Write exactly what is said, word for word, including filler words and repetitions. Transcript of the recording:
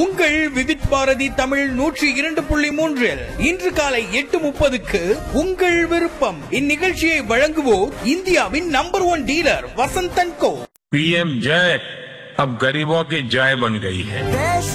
உங்கள் விவித் பாரதி தமிழ் நூற்றி இரண்டு புள்ளி மூன்றில் இன்று காலை எட்டு முப்பதுக்கு உங்கள் விருப்பம். இந்நிகழ்ச்சியை வழங்குவோர் இந்தியாவின் நம்பர் ஒன் டீலர் வசந்தன் கோ. पीएम जय अब गरीबों की जय बन गई है.